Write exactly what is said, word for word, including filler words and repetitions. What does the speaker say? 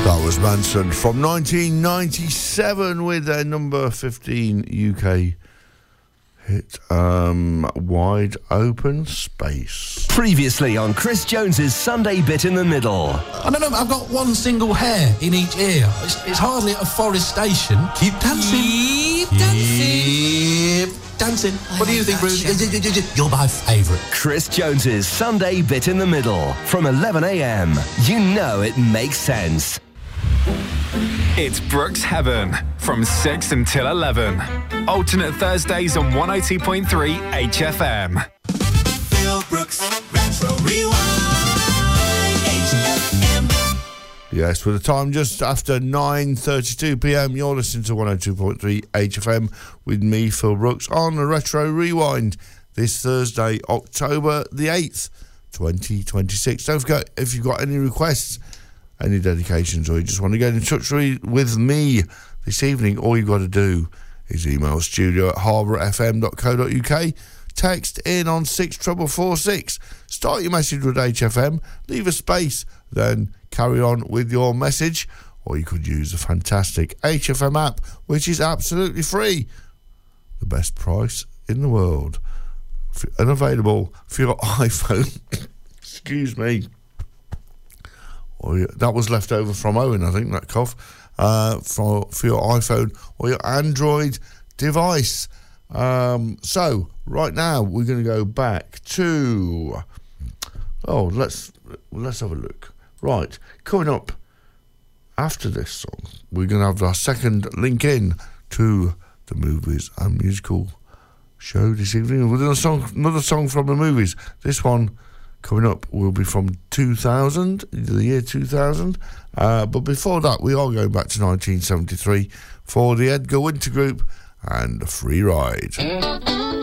That was Manson from nineteen ninety-seven with their number fifteen U K hit, um, Wide Open Space. Previously on Chris Jones's Sunday Bit in the Middle. I don't know, I've got one single hair in each ear. It's, it's hardly a forestation. Keep dancing. Keep dancing. Keep dancing. I What do you like think, that Bruce? shit. You're my favourite. Chris Jones's Sunday Bit in the Middle from eleven a.m. You know it makes sense. It's Brooks Heaven from six until eleven. Alternate Thursdays on one oh two point three H F M. Phil Brooks, Retro Rewind, H F M. Yes, with the time just after nine thirty-two p.m, you're listening to one oh two point three H F M with me, Phil Brooks, on the Retro Rewind this Thursday, October the eighth, twenty twenty-six. Don't forget, if you've got any requests, any dedications, or you just want to get in touch with me this evening, all you've got to do is email studio at harbour f m dot co dot u k, text in on six four four six, start your message with H F M, leave a space, then carry on with your message, or you could use the fantastic H F M app, which is absolutely free, the best price in the world, and available for your iPhone. Excuse me. Or your, that was left over from Owen, I think, that cough. Uh, for, for your iPhone or your Android device. Um, so, right now, we're going to go back to... Oh, let's let's have a look. Right, coming up after this song, we're going to have our second link in to the movies and musical show this evening with another song, another song from the movies. This one coming up will be from two thousand, the year two thousand. Uh, but before that, we are going back to nineteen seventy-three for the Edgar Winter Group and Free Ride.